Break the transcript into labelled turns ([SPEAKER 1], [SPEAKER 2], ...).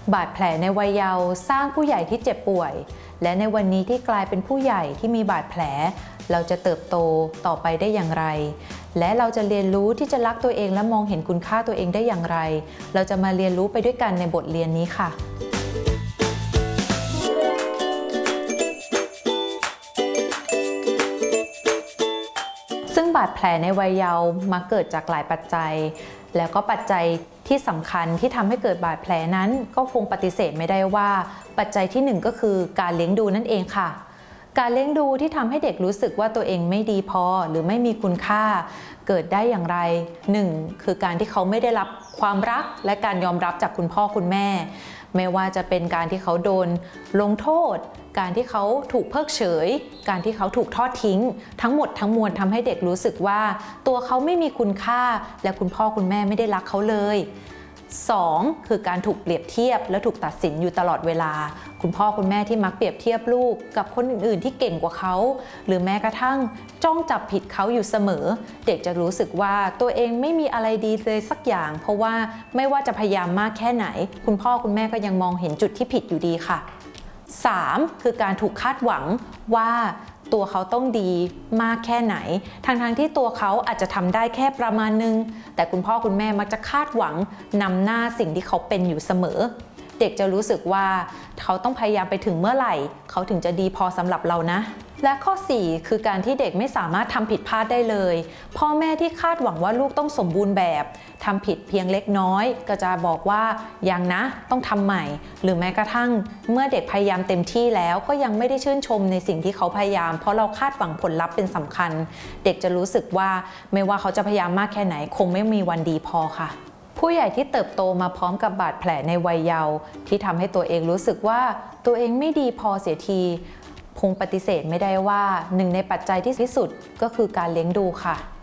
[SPEAKER 1] บาดแผลในวัยเยาว์สร้างผู้ใหญ่ที่เจ็บป่วยและในวันนี้ที่กลายเป็นผู้ใหญ่ที่มีบาดแผลเราจะเติบโตต่อไปได้อย่างไรและเราจะเรียนรู้ที่จะรักตัวเองและมองเห็นคุณค่าตัวเองได้อย่างไรเราจะมาเรียนรู้ไปด้วยกันในบทเรียนนี้ค่ะซึ่งบาดแผลในวัยเยาว์มักเกิดจากหลายปัจจัยแล้วก็ปัจจัยที่สำคัญที่ทำให้เกิดบาดแผลนั้นก็คงปฏิเสธไม่ได้ว่าปัจจัยที่หนึ่งก็คือการเลี้ยงดูนั่นเองค่ะการเลี้ยงดูที่ทำให้เด็กรู้สึกว่าตัวเองไม่ดีพอหรือไม่มีคุณค่าเกิดได้อย่างไรหนึ่งคือการที่เขาไม่ได้รับความรักและการยอมรับจากคุณพ่อคุณแม่ไม่ว่าจะเป็นการที่เขาโดนลงโทษการที่เขาถูกเพิกเฉยการที่เขาถูกทอดทิ้งทั้งหมดทั้งมวลทำให้เด็กรู้สึกว่าตัวเขาไม่มีคุณค่าและคุณพ่อคุณแม่ไม่ได้รักเขาเลย2คือการถูกเปรียบเทียบและถูกตัดสินอยู่ตลอดเวลาคุณพ่อคุณแม่ที่มักเปรียบเทียบลูกกับคนอื่นๆที่เก่งกว่าเขาหรือแม้กระทั่งจ้องจับผิดเขาอยู่เสมอเด็กจะรู้สึกว่าตัวเองไม่มีอะไรดีเลยสักอย่างเพราะว่าไม่ว่าจะพยายามมากแค่ไหนคุณพ่อคุณแม่ก็ยังมองเห็นจุดที่ผิดอยู่ดีค่ะ3คือการถูกคาดหวังว่าตัวเขาต้องดีมากแค่ไหนทั้งที่ตัวเขาอาจจะทำได้แค่ประมาณนึงแต่คุณพ่อคุณแม่มักจะคาดหวังนำหน้าสิ่งที่เขาเป็นอยู่เสมอเด็กจะรู้สึกว่าเขาต้องพยายามไปถึงเมื่อไหร่เขาถึงจะดีพอสำหรับเรานะและข้อ4คือการที่เด็กไม่สามารถทำผิดพลาดได้เลยพ่อแม่ที่คาดหวังว่าลูกต้องสมบูรณ์แบบทำผิดเพียงเล็กน้อยก็จะบอกว่ายังนะต้องทำใหม่หรือแม้กระทั่งเมื่อเด็กพยายามเต็มที่แล้วก็ยังไม่ได้ชื่นชมในสิ่งที่เขาพยายามเพราะเราคาดหวังผลลัพธ์เป็นสำคัญเด็กจะรู้สึกว่าไม่ว่าเขาจะพยายามมากแค่ไหนคงไม่มีวันดีพอค่ะผู้ใหญ่ที่เติบโตมาพร้อมกับบาดแผลในวัยเยาว์ที่ทำให้ตัวเองรู้สึกว่าตัวเองไม่ดีพอเสียทีคงปฏิเสธไม่ได้ว่าหนึ่งในปัจจัยที่สุดก็คือการเลี้ยงดูค่ะ